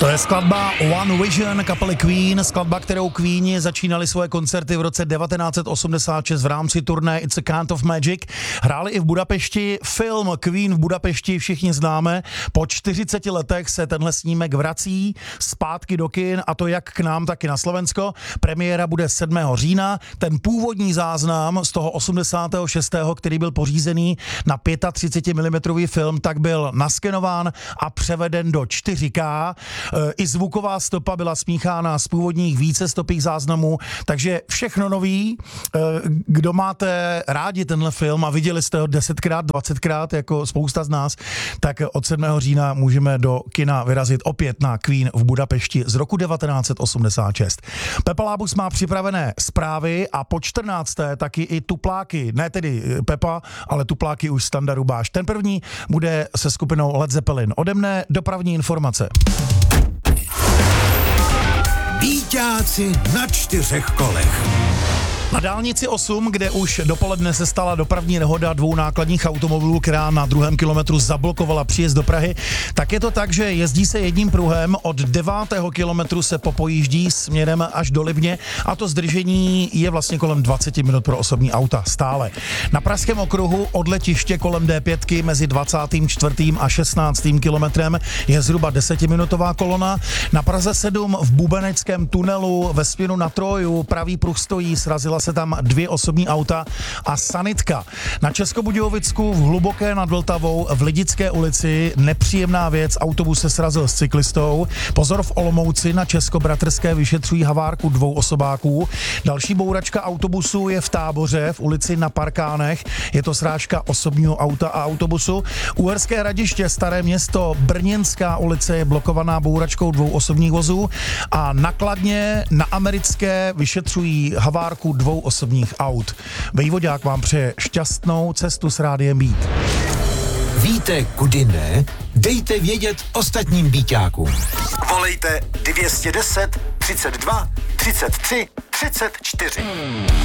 To je skladba One Vision kapely Queen, skladba, kterou Queeni začínali svoje koncerty v roce 1986 v rámci turné It's a Kind of Magic. Hráli i v Budapešti, film Queen v Budapešti všichni známe. Po 40 letech se tenhle snímek vrací zpátky do kin, a to jak k nám, tak i na Slovensko. Premiéra bude 7. října. Ten původní záznam z toho 86., který byl pořízený na 35 mm film, tak byl naskenován a převeden do 4K. I zvuková stopa byla smíchána z původních vícestopových záznamů, takže všechno nový. Kdo máte rádi tenhle film a viděli jste ho 10krát, 20krát, jako spousta z nás, tak od 7. října můžeme do kina vyrazit opět na Queen v Budapešti z roku 1986. Pepa Lábus má připravené zprávy a po 14. taky i tupláky, ne tedy Pepa, ale tupláky už Standa Rubáš. Ten první bude se skupinou Led Zeppelin. Ode mne dopravní informace. Bíťáci na 4 kolech. Na dálnici 8, kde už dopoledne se stala dopravní nehoda 2 nákladních automobilů, která na 2. kilometru zablokovala příjezd do Prahy, tak je to tak, že jezdí se jedním pruhem, od 9. kilometru se popojíždí směrem až do Libně a to zdržení je vlastně kolem 20 minut pro osobní auta stále. Na Pražském okruhu od letiště kolem D5 mezi 24. a 16. kilometrem je zhruba 10minutová kolona. Na Praze 7 v Bubeneckém tunelu ve směru na Troju pravý pruh stojí, srazila se tam 2 osobní auta a sanitka. Na Českobudějovicku v Hluboké nad Vltavou v Lidické ulici nepříjemná věc, autobus se srazil s cyklistou. Pozor, v Olomouci na Českobratrské vyšetřují havárku 2 osobáků. Další bouračka autobusu je v Táboře v ulici Na Parkánech. Je to srážka osobního auta a autobusu. Uherské Hradiště, Staré Město, Brněnská ulice je blokovaná bouračkou 2 osobních vozů a na Kladně na Americké vyšetřují havárku 2 osobních aut. Vejvodák vám přeje šťastnou cestu s Rádiem Beat. Víte, kudy ne? Dejte vědět ostatním bíťákům. Volejte 210 32 33 34.